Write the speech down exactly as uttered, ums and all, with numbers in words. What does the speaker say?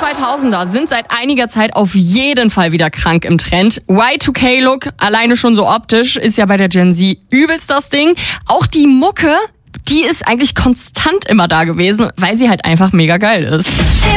zweitausender sind seit einiger Zeit auf jeden Fall wieder krank im Trend. Y zwei K-Look, alleine schon so optisch, ist ja bei der Gen Z übelst das Ding. Auch die Mucke, die ist eigentlich konstant immer da gewesen, weil sie halt einfach mega geil ist.